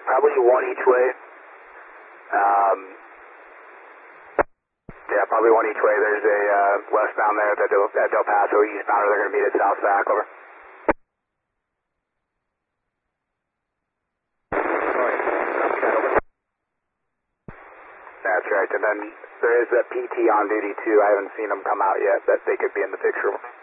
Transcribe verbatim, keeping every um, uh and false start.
Probably one each way. Um, yeah, probably one each way. There's a uh, westbound there at Del, at Del Paso, eastbound, they're going to meet at South Sac, over. That's right, and then there is a P T on duty too. I haven't seen them come out yet, but they could be in the picture.